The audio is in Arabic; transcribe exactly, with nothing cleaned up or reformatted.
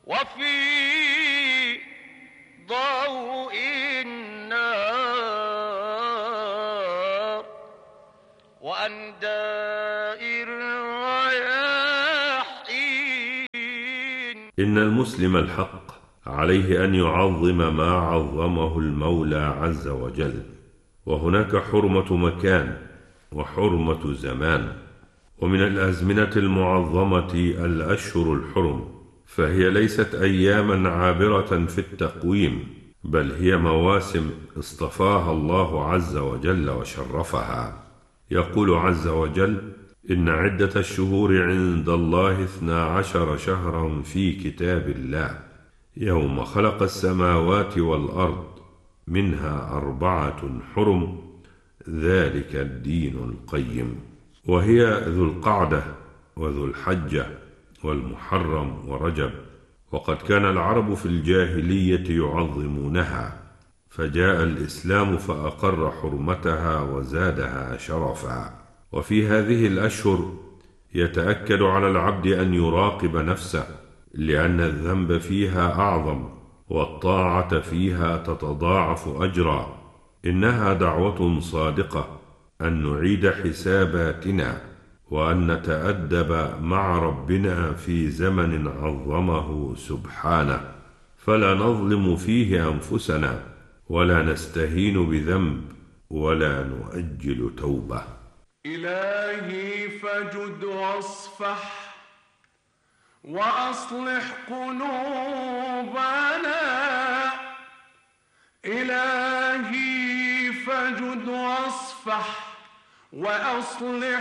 وفي ضوء النار وأنداء الرياحين. إن المسلم الحق عليه أن يعظم ما عظمه المولى عز وجل، وهناك حرمة مكان وحرمة زمان. ومن الأزمنة المعظمة الأشهر الحرم، فهي ليست أياما عابرة في التقويم، بل هي مواسم اصطفاها الله عز وجل وشرفها. يقول عز وجل: إن عدة الشهور عند الله اثنا عشر شهرا في كتاب الله يوم خلق السماوات والأرض منها أربعة حرم ذلك الدين القيم، وهي ذو القعدة وذو الحجة والمحرم ورجب. وقد كان العرب في الجاهلية يعظمونها، فجاء الإسلام فأقر حرمتها وزادها شرفا. وفي هذه الأشهر يتأكد على العبد أن يراقب نفسه، لأن الذنب فيها أعظم والطاعة فيها تتضاعف أجرا. إنها دعوة صادقة أن نعيد حساباتنا وأن نتأدب مع ربنا في زمن عظمه سبحانه، فلا نظلم فيه أنفسنا ولا نستهين بذنب ولا نؤجل توبة. إلهي فجد واصفح وأصلح قلوبنا، إلهي فجد واصفح وأصلح